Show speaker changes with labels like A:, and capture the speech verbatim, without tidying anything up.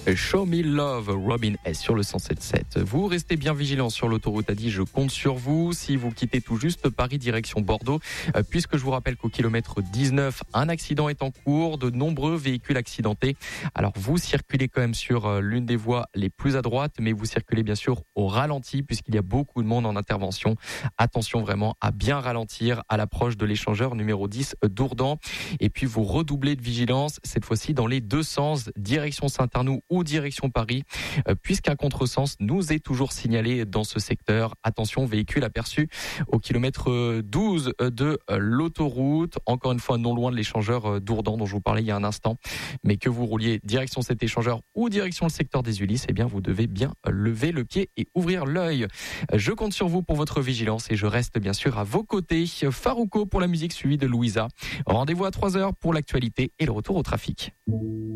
A: Show Me Love, Robin S sur le cent sept sept. Vous restez bien vigilants sur l'autoroute A dix, je compte sur vous. Si vous quittez tout juste Paris direction Bordeaux, puisque je vous rappelle qu'au kilomètre dix-neuf, un accident est en cours, de nombreux véhicules accidentés. Alors vous circulez quand même sur l'une des voies les plus à droite, mais vous circulez bien sûr au ralenti puisqu'il y a beaucoup de monde en intervention. Attention vraiment à bien ralentir à l'approche de l'échangeur numéro dix d'Ourdan. Et puis vous redoublez de vigilance, cette fois-ci dans les deux sens, direction Saint-Arnoux ou direction Paris, puisqu'un contresens nous est toujours signalé dans ce secteur. Attention, véhicule aperçu au kilomètre douze de l'autoroute, encore une fois non loin de l'échangeur d'Ourdan dont je vous parlais il y a un instant. Mais que vous rouliez direction cet échangeur ou direction le secteur des Ulysses, eh bien vous devez bien lever le pied et ouvrir l'œil. Je compte sur vous pour votre vigilance et je reste bien sûr à vos côtés. Farouko pour la musique suivie de Louisa. Rendez-vous à trois heures pour l'actualité et le retour au trafic.